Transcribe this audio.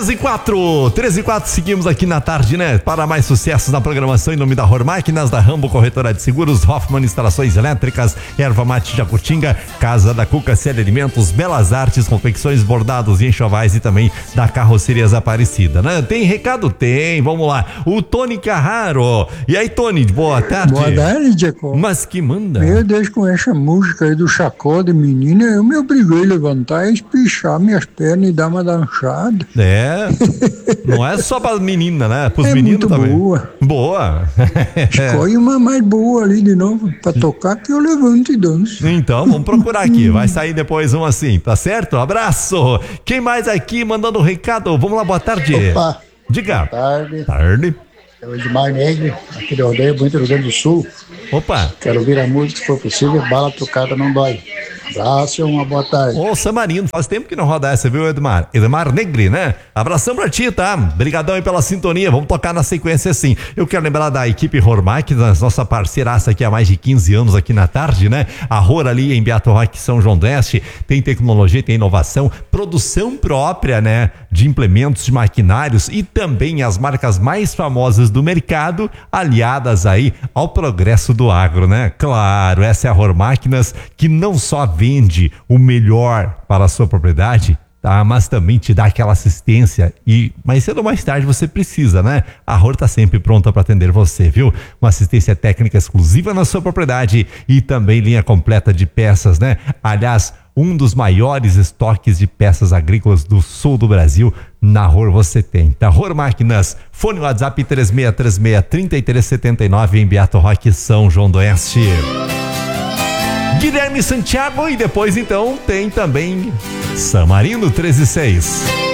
13 e 4, seguimos aqui na tarde, né? Para mais sucessos na programação, em nome da Ror Máquinas, da Rambo Corretora de Seguros, Hoffman Instalações Elétricas, Erva Mate Jacutinga, Casa da Cuca, Célia Alimentos, Belas Artes, confecções, bordados e enxovais, e também da Carrocerias Aparecida, né? Tem recado? Tem, vamos lá. O Tony Carraro. E aí, Tony, boa tarde. Boa tarde, Jacob. Mas que manda? Meu Deus, com essa música aí do Chacó de menina, eu me obriguei a levantar e espichar minhas pernas e dar uma dançada. É, não é só para menina, né? Pros meninos muito também. Boa. Boa. Escolhe uma mais boa ali de novo, pra tocar que eu levanto e danço. Então, vamos procurar aqui. Vai sair depois um assim, tá certo? Abraço. Quem mais aqui mandando um recado? Vamos lá, boa tarde. Opa. Diga. Boa tarde. Tarde. É o Edmar Negre, aqui de Rodeio Bonito, Rio Grande do Sul. Opa. Quero ouvir a música, se for possível, bala tocada não dói. Abraço e uma boa tarde. Ô, Samarino, faz tempo que não roda essa, viu, Edmar? Edmar Negri, né? Abração pra ti, tá? Obrigadão aí pela sintonia, vamos tocar na sequência assim. Eu quero lembrar da equipe Ror Máquinas, nossa parceiraça aqui há mais de 15 anos aqui na tarde, né? A Ror ali em Beato Roque, São João do Oeste, tem tecnologia, tem inovação, produção própria, né? De implementos, de maquinários e também as marcas mais famosas do mercado, aliadas aí ao progresso do agro, né? Claro, essa é a Ror Máquinas, que não só vende o melhor para a sua propriedade, tá? Mas também te dá aquela assistência e mais cedo ou mais tarde você precisa, né? A Ror tá sempre pronta para atender você, viu? Uma assistência técnica exclusiva na sua propriedade e também linha completa de peças, né? Aliás, um dos maiores estoques de peças agrícolas do sul do Brasil, na Ror você tem. Tá? Ror Máquinas, fone WhatsApp 3636-3379 em Beato Roque, São João do Oeste. Guilherme Santiago e depois então tem também Samarino 136.